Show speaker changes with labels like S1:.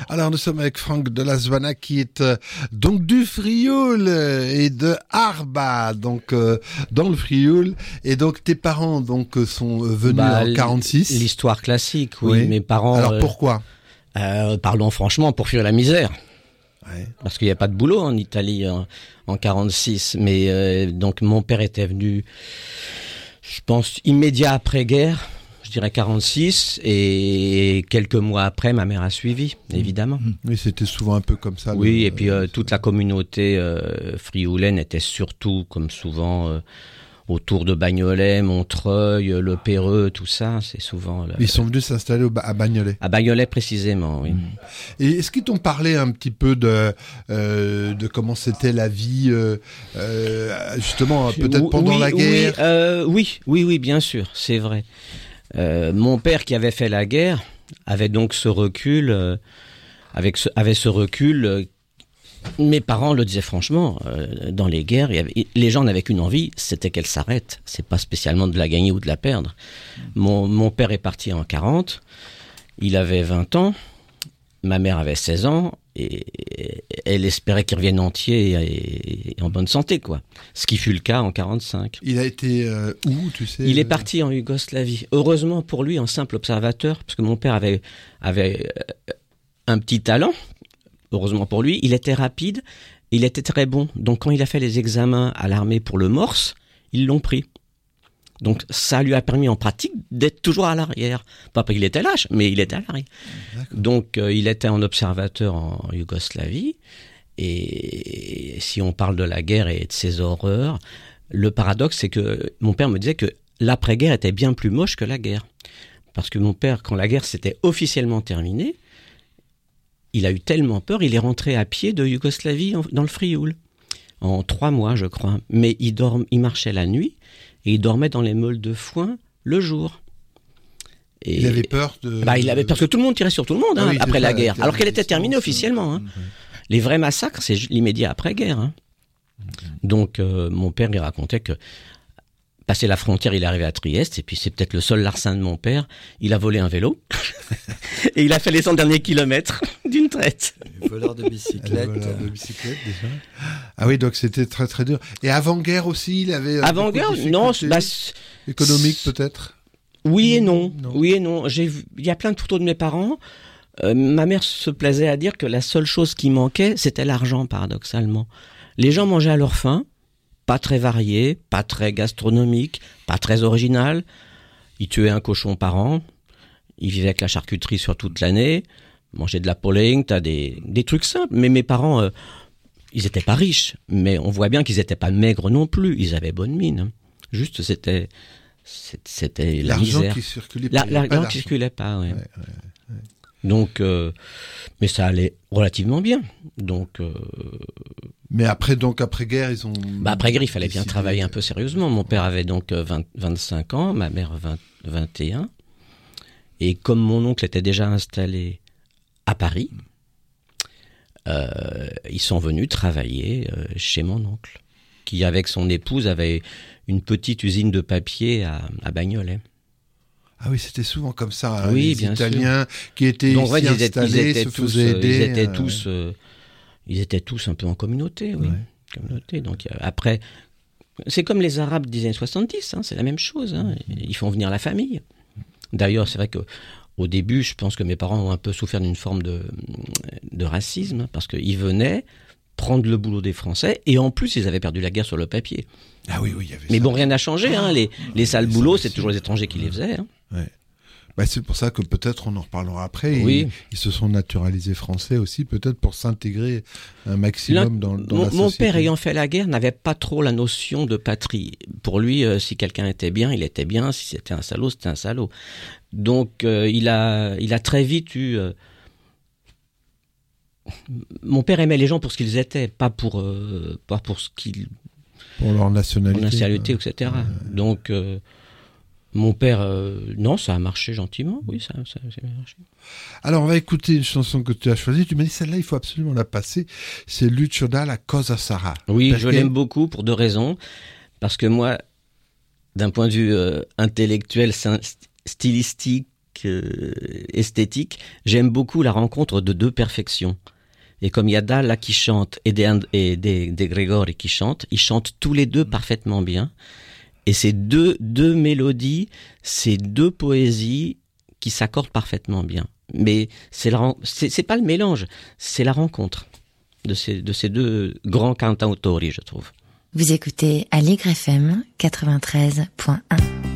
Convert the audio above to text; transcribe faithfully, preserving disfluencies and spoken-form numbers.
S1: Alors nous sommes avec Franck de la Zwana qui est euh, donc du Frioul euh, et de Arba, donc euh, dans le Frioul. Et donc tes parents donc sont venus
S2: bah,
S1: en quarante-six.
S2: L'histoire classique, oui. oui. Mes parents.
S1: Alors pourquoi
S2: euh, Parlons franchement, pour fuir la misère.
S1: Ouais.
S2: Parce qu'il n'y a pas de boulot en Italie en, en quarante-six. Mais euh, donc mon père était venu, je pense, immédiat après-guerre. Je dirais quarante-six, et quelques mois après, ma mère a suivi, évidemment.
S1: Oui, c'était souvent un peu comme ça.
S2: Oui,
S1: le,
S2: et puis euh, toute la communauté euh, frioulaine était surtout, comme souvent, euh, autour de Bagnolet, Montreuil, Le Perreux, tout ça, c'est souvent... Le...
S1: Ils sont venus s'installer au, à Bagnolet.
S2: À Bagnolet, précisément, oui.
S1: Et est-ce qu'ils t'ont parlé un petit peu de, euh, de comment c'était la vie, euh, euh, justement, peut-être pendant
S2: oui,
S1: la guerre
S2: oui, euh, oui, oui, oui, bien sûr, c'est vrai. Euh, mon père qui avait fait la guerre avait donc ce recul, euh, avec ce, avait ce recul. Euh, mes parents le disaient franchement, euh, dans les guerres, il y avait, les gens n'avaient qu'une envie, c'était qu'elle s'arrête. C'est pas spécialement de la gagner ou de la perdre. Mon, mon père est parti en quarante, il avait vingt ans, ma mère avait seize ans, et elle espérait qu'il revienne entier et, et en bonne santé, quoi. Ce qui fut le cas en quarante-cinq.
S1: Il a été euh, où, tu sais
S2: Il est parti en Yougoslavie. Heureusement pour lui, en simple observateur, parce que mon père avait, avait un petit talent. Heureusement pour lui, il était rapide, il était très bon. Donc quand il a fait les examens à l'armée pour le Morse, ils l'ont pris. Donc ça lui a permis en pratique d'être toujours à l'arrière. Pas parce qu'il était lâche, mais il était à l'arrière. D'accord. Donc euh, il était en observateur en Yougoslavie. Et si on parle de la guerre et de ses horreurs, le paradoxe, c'est que mon père me disait que l'après-guerre était bien plus moche que la guerre. Parce que mon père, quand la guerre s'était officiellement terminée, il a eu tellement peur, il est rentré à pied de Yougoslavie dans le Frioul. En trois mois, je crois. Mais il, dorm, il marchait la nuit. Et il dormait dans les meules de foin le jour. Et
S1: il avait peur de...
S2: Bah, il avait peur que tout le monde tirait sur tout le monde hein, ah oui, après la guerre. Alors qu'elle était terminée officiellement. Hein. Mmh. Les vrais massacres, c'est l'immédiat après-guerre. Hein. Mmh. Donc, euh, mon père, il racontait que, passé la frontière, il est arrivé à Trieste. Et puis, c'est peut-être le seul larcin de mon père. Il a volé un vélo. Et il a fait les cent derniers kilomètres d'une traite.
S3: Voleur de bicyclette.
S1: Voleur de bicyclette, déjà. Ah oui, donc c'était très très dur. Et avant-guerre aussi, il avait...
S2: Avant-guerre, non. Bah,
S1: économique peut-être.
S2: Oui et non. non. Oui et non. J'ai vu, il y a plein de photos de mes parents. Euh, ma mère se plaisait à dire que la seule chose qui manquait, c'était l'argent, paradoxalement. Les gens mangeaient à leur faim, pas très varié, pas très gastronomique, pas très original. Ils tuaient un cochon par an. Ils vivaient avec la charcuterie sur toute l'année. Mangeaient de la polenta, des, des trucs simples. Mais mes parents, euh, ils étaient pas riches. Mais on voit bien qu'ils étaient pas maigres non plus. Ils avaient bonne mine. Juste, c'était, c'était la
S1: l'argent
S2: misère.
S1: Qui circulait
S2: la,
S1: pas,
S2: l'argent
S1: pas
S2: qui circulait pas, oui.
S1: Ouais, ouais, ouais.
S2: Donc, euh, mais ça allait relativement bien. Donc, euh,
S1: mais après, donc après guerre, ils ont.
S2: Bah après guerre, il fallait décidé... bien travailler un peu sérieusement. Mon père avait donc vingt, vingt-cinq ans, ma mère vingt, vingt et un. Et comme mon oncle était déjà installé à Paris, euh, ils sont venus travailler euh, chez mon oncle, qui avec son épouse avait une petite usine de papier à, à Bagnolet.
S1: Ah oui, c'était souvent comme ça. Hein,
S2: oui,
S1: les
S2: bien
S1: Italiens
S2: sûr.
S1: qui étaient
S2: Donc,
S1: ici
S2: ouais, ils étaient,
S1: installés,
S2: ils étaient
S1: se
S2: tous,
S1: faisaient aider.
S2: Ils étaient
S1: euh,
S2: tous, euh, ils étaient tous un peu en communauté, oui. Ouais. Communauté. Donc euh, après, c'est comme les Arabes des années soixante-dix, hein, c'est la même chose. Hein, ils font venir la famille. D'ailleurs, c'est vrai que au début, je pense que mes parents ont un peu souffert d'une forme de, de racisme, parce qu'ils venaient prendre le boulot des Français, et en plus, ils avaient perdu la guerre sur le papier.
S1: Ah oui, oui, il y avait
S2: Mais
S1: ça.
S2: bon, rien n'a changé. Hein, les, les sales boulots, c'est toujours les étrangers qui les faisaient. Hein.
S1: Ouais. Bah, c'est pour ça que peut-être on en reparlera après.
S2: Oui.
S1: Ils, ils se sont naturalisés français aussi, peut-être pour s'intégrer un maximum dans, dans
S2: mon,
S1: la société.
S2: Mon père, ayant fait la guerre, n'avait pas trop la notion de patrie. Pour lui, euh, si quelqu'un était bien, il était bien. Si c'était un salaud, c'était un salaud. Donc, euh, il a, il a très vite eu. Euh... Mon père aimait les gens pour ce qu'ils étaient, pas pour, euh, pas pour ce qu'ils.
S1: Pour leur nationalité.
S2: Pour nationalité, et cetera. Ouais. Donc. Euh... Mon père, euh, non, ça a marché gentiment, oui, ça, ça, ça a marché.
S1: Alors, on va écouter une chanson que tu as choisie. Tu m'as dit, celle-là, il faut absolument la passer. C'est Lucio Dalla, Cosa Sarà.
S2: Oui,
S1: Parce
S2: je
S1: que...
S2: l'aime beaucoup pour deux raisons. Parce que moi, d'un point de vue euh, intellectuel, stylistique, euh, esthétique, j'aime beaucoup la rencontre de deux perfections. Et comme il y a Dalla qui chante et des, et des, des Gregori qui chantent, ils chantent tous les deux parfaitement bien. Et c'est deux, deux mélodies, c'est deux poésies qui s'accordent parfaitement bien. Mais c'est, la, c'est, c'est pas le mélange, c'est la rencontre de ces, de ces deux grands cantautori, je trouve.
S3: Vous écoutez Aligre F M quatre-vingt-treize point un.